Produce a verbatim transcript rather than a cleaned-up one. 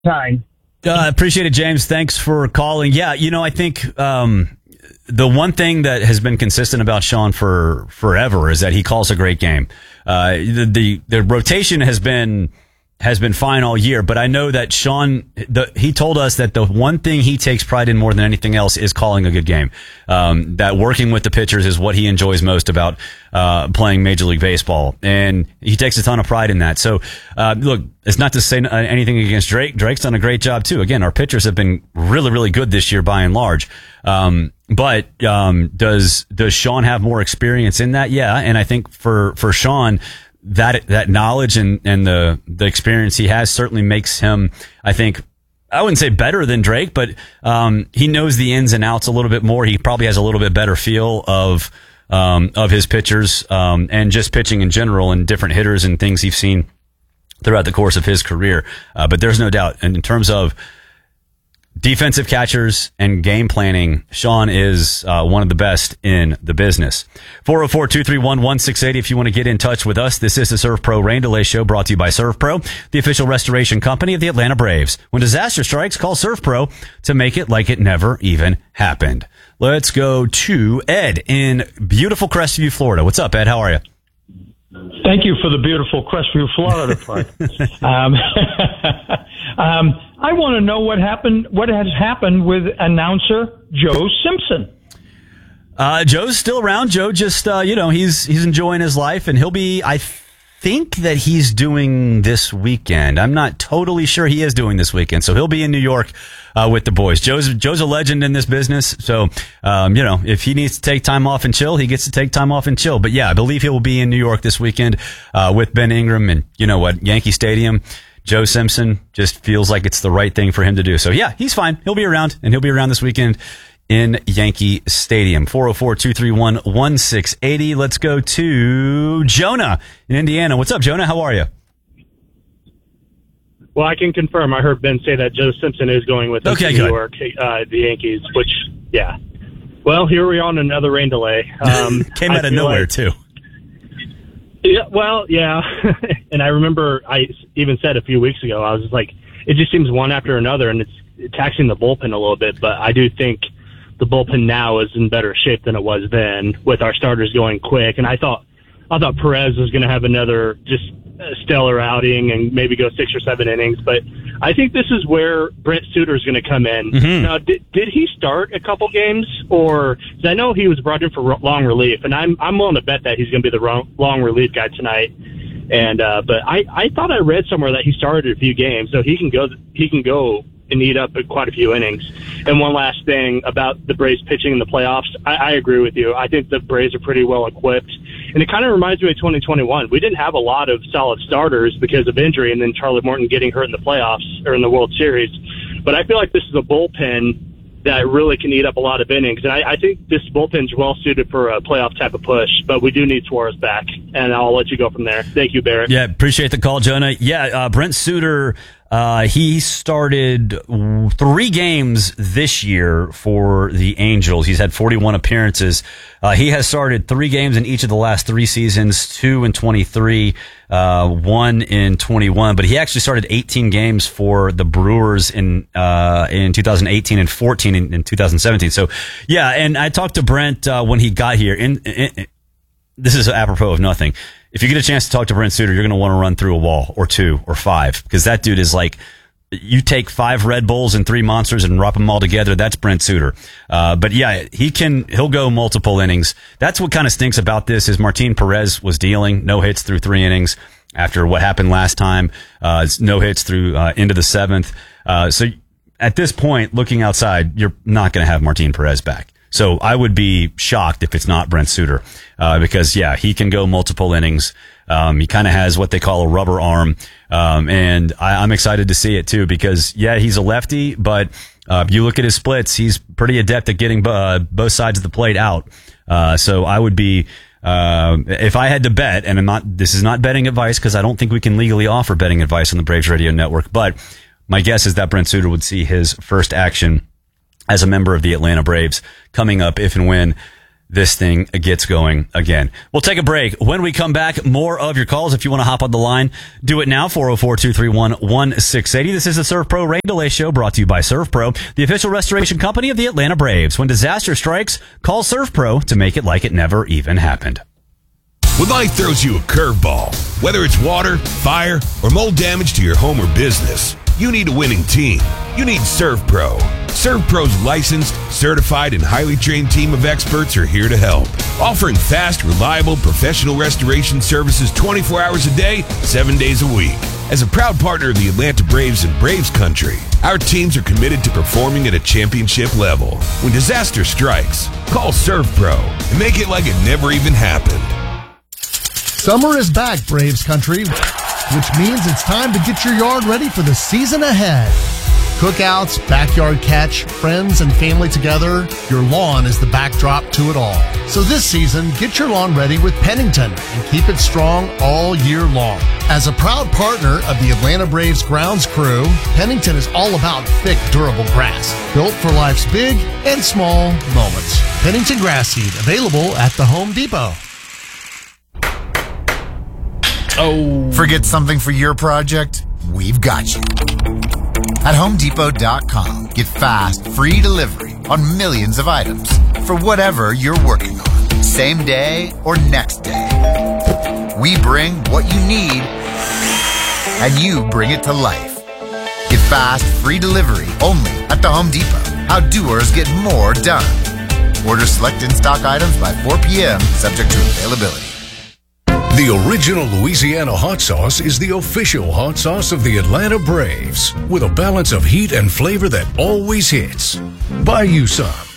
time. Uh, appreciate it, James. Thanks for calling. Yeah, you know, I think um, the one thing that has been consistent about Sean for forever is that he calls a great game. Uh, the, the the rotation has been has been fine all year, but I know that Sean, the, he told us that the one thing he takes pride in more than anything else is calling a good game. Um, that working with the pitchers is what he enjoys most about uh, playing Major League Baseball, and he takes a ton of pride in that. So, uh, look, it's not to say anything against Drake. Drake's done a great job too. Again, our pitchers have been really, really good this year by and large. Um, but um, does does Sean have more experience in that? Yeah, and I think for for Sean, that that knowledge and, and the, the experience he has certainly makes him, I think, I wouldn't say better than Drake, but um, he knows the ins and outs a little bit more. He probably has a little bit better feel of um, of his pitchers um, and just pitching in general and different hitters and things he's seen throughout the course of his career. Uh, but there's no doubt, and in terms of defensive catchers and game planning, Sean is uh, one of the best in the business. four oh four, two three one, one six eight zero if you want to get in touch with us. This is the Serve Pro Rain Delay Show, brought to you by Serve Pro, the official restoration company of the Atlanta Braves. When disaster strikes, call Serve Pro to make it like it never even happened. Let's go to Ed in beautiful Crestview, Florida. What's up, Ed? How are you? Thank you for the beautiful Crestview, Florida part. um, um, I want to know what happened. What has happened with announcer Joe Simpson? Uh, Joe's still around. Joe just, uh, you know, he's he's enjoying his life, and he'll be. I think that he's doing this weekend. I'm not totally sure he is doing this weekend, so he'll be in New York uh, with the boys. Joe's Joe's a legend in this business, so um, you know, if he needs to take time off and chill, he gets to take time off and chill. But yeah, I believe he will be in New York this weekend uh, with Ben Ingram, and you know what, Yankee Stadium. Joe Simpson just feels like it's the right thing for him to do. So yeah, he's fine. He'll be around, and he'll be around this weekend in Yankee Stadium. four oh four, two three one, one six eight zero. Let's go to Jonah in Indiana. What's up, Jonah? How are you? Well, I can confirm. I heard Ben say that Joe Simpson is going with us okay, to New York, uh, the Yankees, which, yeah. Well, here we are on another rain delay. Um, Came out of nowhere, like, too. Yeah, well, yeah. And I remember I even said a few weeks ago, I was just like, it just seems one after another, and it's taxing the bullpen a little bit. But I do think the bullpen now is in better shape than it was then, with our starters going quick. And I thought, I thought Perez was going to have another just stellar outing and maybe go six or seven innings. But I think this is where Brent Suter is going to come in. Mm-hmm. Now, did, did he start a couple games, or cause I know he was brought in for long relief, and I'm I'm willing to bet that he's going to be the wrong, long relief guy tonight. And uh, but I, I thought I read somewhere that he started a few games, so he can go he can go and eat up quite a few innings. And one last thing about the Braves pitching in the playoffs, I, I agree with you. I think the Braves are pretty well equipped. And it kind of reminds me of twenty twenty-one. We didn't have a lot of solid starters because of injury, and then Charlie Morton getting hurt in the playoffs or in the World Series. But I feel like this is a bullpen that really can eat up a lot of innings. And I, I think this bullpen's well suited for a playoff type of push, but we do need Suarez back. And I'll let you go from there. Thank you, Barrett. Yeah, appreciate the call, Jonah. Yeah, uh, Brent Suter, uh, he started three games this year for the Angels. He's had forty-one appearances. Uh, he has started three games in each of the last three seasons, two in twenty-three, uh, one in twenty-one. But he actually started eighteen games for the Brewers in uh, in two thousand eighteen and fourteen in, in two thousand seventeen. So, yeah, and I talked to Brent uh, when he got here. In, in, in, this is apropos of nothing. If you get a chance to talk to Brent Suter, you're going to want to run through a wall or two or five, because that dude is like, you take five Red Bulls and three Monsters and wrap them all together. That's Brent Suter. Uh, but yeah, he can, he'll go multiple innings. That's what kind of stinks about this is Martin Perez was dealing no hits through three innings after what happened last time. Uh, no hits through, uh, into the seventh. Uh, so at this point, looking outside, you're not going to have Martin Perez back. So I would be shocked if it's not Brent Suter, uh, because yeah, he can go multiple innings. Um, he kind of has what they call a rubber arm. Um, and I, I'm excited to see it too, because yeah, he's a lefty, but, uh, you look at his splits, he's pretty adept at getting, uh, both sides of the plate out. Uh, so I would be, uh, if I had to bet, and I'm not, this is not betting advice, because I don't think we can legally offer betting advice on the Braves Radio Network, but my guess is that Brent Suter would see his first action as a member of the Atlanta Braves coming up if and when this thing gets going again. We'll take a break. When we come back, more of your calls. If you want to hop on the line, do it now. four oh four, two three one, one six eight oh. This is the Serve Pro Rain Delay Show, brought to you by Serve Pro, the official restoration company of the Atlanta Braves. When disaster strikes, call Serve Pro to make it like it never even happened. When life throws you a curveball, whether it's water, fire, or mold damage to your home or business, you need a winning team. You need Serve Pro. Serve Pro's licensed, certified, and highly trained team of experts are here to help, offering fast, reliable, professional restoration services twenty-four hours a day, seven days a week. As a proud partner of the Atlanta Braves and Braves Country, our teams are committed to performing at a championship level. When disaster strikes, call Serve Pro and make it like it never even happened. Summer is back, Braves Country, which means it's time to get your yard ready for the season ahead. Cookouts, backyard catch, friends and family together, your lawn is the backdrop to it all. So this season, get your lawn ready with Pennington and keep it strong all year long. As a proud partner of the Atlanta Braves grounds crew, Pennington is all about thick, durable grass, built for life's big and small moments. Pennington Grass Seed, available at the Home Depot. Oh. Forget something for your project? We've got you. At Home Depot dot com, get fast, free delivery on millions of items for whatever you're working on, same day or next day. We bring what you need, and you bring it to life. Get fast, free delivery only at the Home Depot. How doers get more done. Order select in-stock items by four p.m., subject to availability. The original Louisiana hot sauce is the official hot sauce of the Atlanta Braves, with a balance of heat and flavor that always hits. Buy you some